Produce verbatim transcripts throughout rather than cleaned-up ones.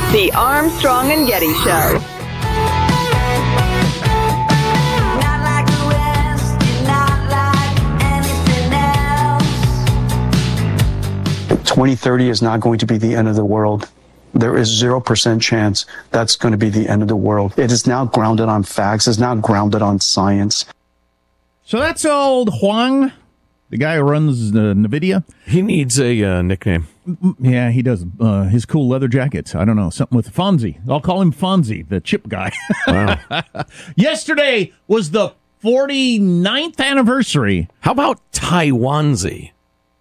The Armstrong and Getty Show. twenty thirty is not going to be the end of the world. There is zero percent chance that's going to be the end of the world. It is now grounded on facts. It's now grounded on science. So that's old Huang, the guy who runs uh, NVIDIA. He needs a uh, nickname. Yeah, he does. Uh, his cool leather jackets. I don't know, something with Fonzie. I'll call him Fonzie, the chip guy. Wow. Yesterday was the forty-ninth anniversary. How about Taiwanese?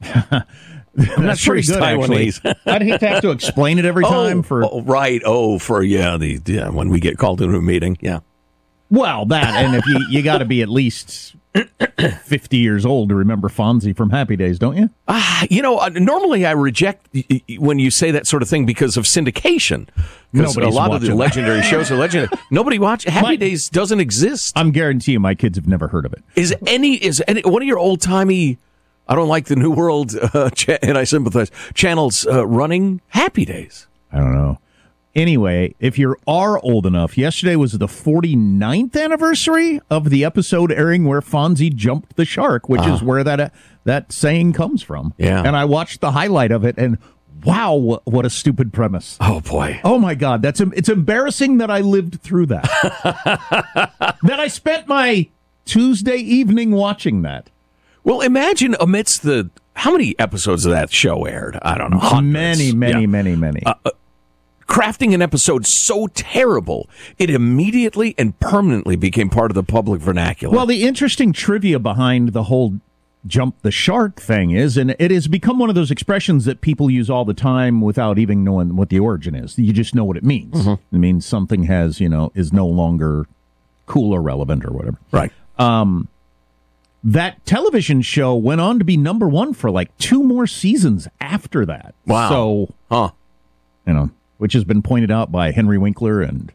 I'm not sure he's good, Taiwanese. I'd hate to have to explain it every time. Oh, for oh, right. Oh, for, yeah, the yeah, when we get called into a meeting. Yeah. Well, that, and if you, you got to be at least fifty years old to remember Fonzie from Happy Days, don't you? Ah, you know, uh, normally I reject y- y- when you say that sort of thing because of syndication. Because a Nobody's lot of the watching. legendary shows are legendary. Nobody watch Happy My- Days doesn't exist. I'm guarantee you my kids have never heard of it. Is any is any one of your old timey? I don't like the New World, uh, cha- and I sympathize. Channels uh, running Happy Days. I don't know. Anyway, if you are old enough, yesterday was the forty-ninth anniversary of the episode airing where Fonzie jumped the shark, which Ah. is where that uh, that saying comes from. Yeah. And I watched the highlight of it, and wow, what, what a stupid premise. Oh, boy. Oh, my God. That's it's embarrassing that I lived through that. That I spent my Tuesday evening watching that. Well, imagine amidst the how many episodes of that show aired? I don't know. Hundreds. Many, many, Yeah. many, many. Uh, uh, crafting an episode so terrible, it immediately and permanently became part of the public vernacular. Well, the interesting trivia behind the whole jump the shark thing is, and it has become one of those expressions that people use all the time without even knowing what the origin is. You just know what it means. Mm-hmm. It means something has, you know, is no longer cool or relevant or whatever. right. Um, that television show went on to be number one for like two more seasons after that. Wow. So, Huh. you know, which has been pointed out by Henry Winkler and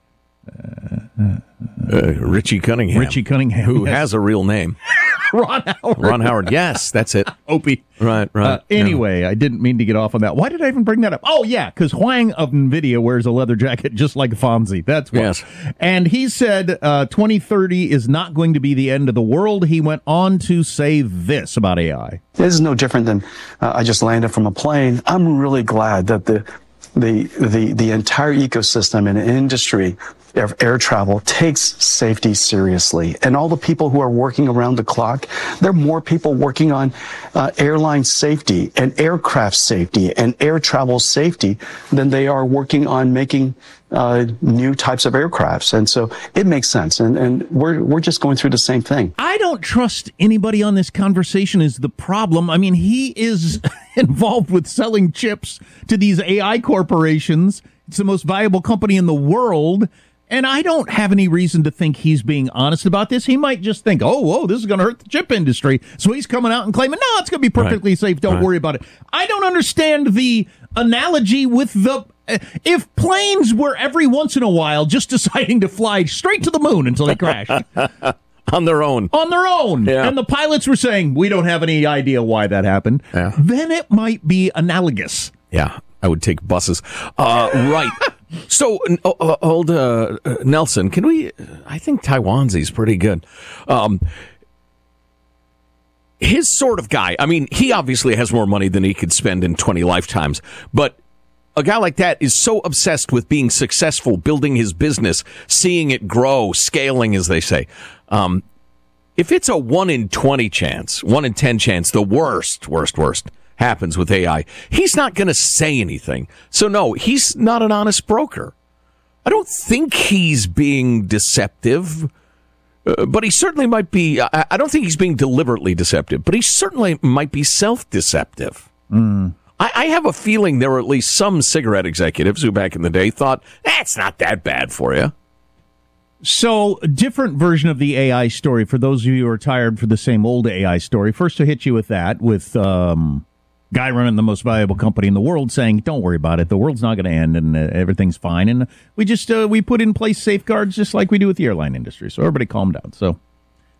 Uh, Richie Cunningham. Richie Cunningham, Who yes. has a real name. Ron Howard. Ron Howard. Yes, that's it. Opie. Right, right. Uh, anyway, I didn't mean to get off on that. Why did I even bring that up? Oh, yeah, because Huang of NVIDIA wears a leather jacket just like Fonzie. That's why. Yes. And he said uh, twenty thirty is not going to be the end of the world. He went on to say this about A I. This is no different than uh, I just landed from a plane. I'm really glad that the the the the entire ecosystem and industry of air travel takes safety seriously. And all the people who are working around the clock, there are more people working on uh, airline safety and aircraft safety and air travel safety than they are working on making uh, new types of aircrafts. And so it makes sense. And, and we're, we're just going through the same thing. I don't trust anybody on this conversation is the problem. I mean, he is involved with selling chips to these A I corporations. It's the most valuable company in the world. And I don't have any reason to think he's being honest about this. He might just think, oh, whoa, this is going to hurt the chip industry. So he's coming out and claiming, no, it's going to be perfectly Right. safe. Don't Right. worry about it. I don't understand the analogy with the... Uh, if planes were every once in a while just deciding to fly straight to the moon until they crash On their own. on their own, Yeah. and the pilots were saying, we don't have any idea why that happened, Yeah. then it might be analogous. Yeah, I would take buses. Uh, right. So, uh, uh, old uh, uh, Nelson, can we? I think Taiwanese pretty good. Um, his sort of guy. I mean, he obviously has more money than he could spend in twenty lifetimes, but a guy like that is so obsessed with being successful, building his business, seeing it grow, scaling, as they say. Um, if it's a one in twenty chance, one in ten chance, the worst, worst, worst happens with A I, he's not going to say anything. So no, he's not an honest broker. I don't think he's being deceptive, uh, but he certainly might be. I, I don't think he's being deliberately deceptive, but he certainly might be self-deceptive. Mm. I, I have a feeling there were at least some cigarette executives who back in the day thought, that's not that bad for you. So, different version of the A I story for those of you who are tired for the same old A I story. First, to hit you with that, with um, guy running the most valuable company in the world saying, "Don't worry about it. The world's not going to end, and uh, everything's fine." And we just uh, we put in place safeguards just like we do with the airline industry. So everybody calm down. So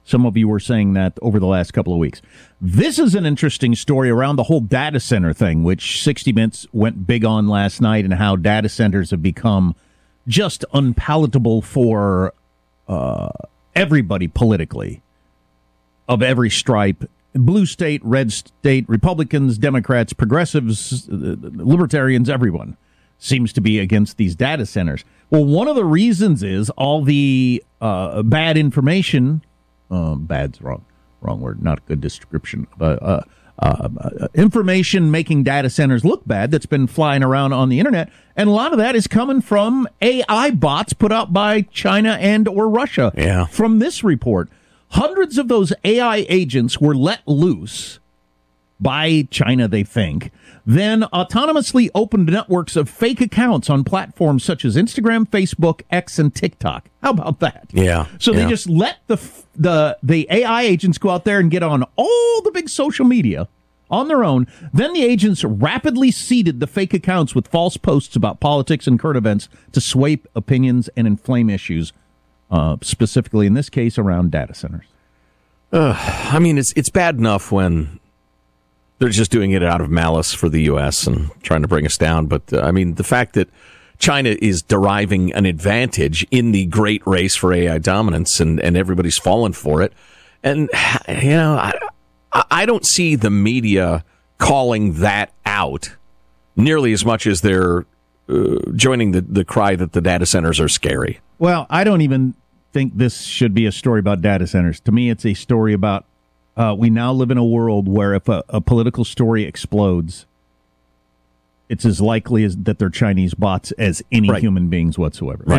Some of you were saying that over the last couple of weeks. This is an interesting story around the whole data center thing, which sixty minutes went big on last night, and how data centers have become just unpalatable for uh, everybody politically of every stripe. Blue state, red state, Republicans, Democrats, progressives, libertarians, everyone seems to be against these data centers. Well, one of the reasons is all the uh, bad information. Um, bad's wrong, wrong word, not a good description. Uh, uh, uh, uh, information making data centers look bad that's been flying around on the internet, and a lot of that is coming from A I bots put out by China and or Russia. Yeah. From this report, hundreds of those A I agents were let loose by China, they think, then autonomously opened networks of fake accounts on platforms such as Instagram, Facebook, X, and TikTok. How about that? Yeah. So yeah. they just let the the the A I agents go out there and get on all the big social media on their own. Then the agents rapidly seeded the fake accounts with false posts about politics and current events to sway opinions and inflame issues, uh, specifically in this case around data centers. Uh, I mean, it's it's bad enough when they're just doing it out of malice for the U S and trying to bring us down. But, uh, I mean, the fact that China is deriving an advantage in the great race for A I dominance, and, and everybody's fallen for it. And, you know, I, I don't see the media calling that out nearly as much as they're uh, joining the, the cry that the data centers are scary. Well, I don't even think this should be a story about data centers. To me, it's a story about Uh, we now live in a world where if a, a political story explodes, it's as likely as that they're Chinese bots as any right. human beings whatsoever. Right.